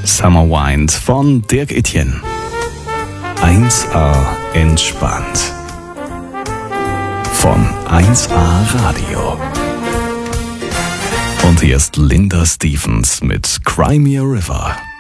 Summer Wind von Dirk Etienne. 1A entspannt. Von 1A Radio. Und hier ist Linda Stevens mit Cry Me a River.